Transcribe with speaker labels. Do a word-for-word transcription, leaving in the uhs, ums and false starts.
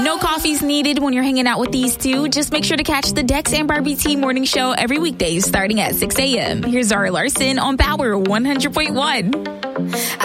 Speaker 1: No coffees needed when you're hanging out with these two. Just make sure to catch the Dex and Barbie T morning show every weekday starting at six a.m. Here's Zara Larson on Power one hundred point one.